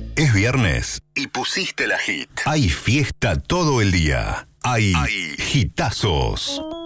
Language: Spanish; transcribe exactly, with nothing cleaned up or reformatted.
Es viernes y pusiste la hit. Hay fiesta todo el día. Hay, Hay hitazos.